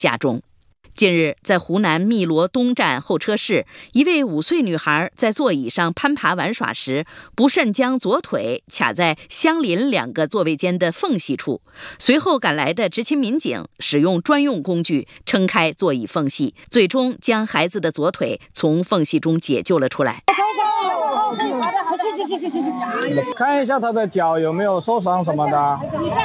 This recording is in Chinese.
加重。近日，在湖南汨罗东站候车室，一位5岁女孩在座椅上攀爬玩耍时，不慎将左腿卡在相邻2个座位间的缝隙处。随后赶来的执勤民警使用专用工具撑开座椅缝隙，最终将孩子的左腿从缝隙中解救了出来。 看一下他的脚有没有受伤什么的。